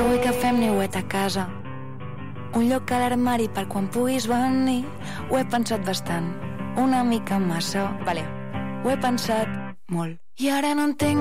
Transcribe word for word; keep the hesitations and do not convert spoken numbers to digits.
vull que fem niuet a casa, un lloc a l'armari per quan puguis venir. Ho he pensat bastant, una mica massa. Vale, ho he pensat molt. I ara no entenc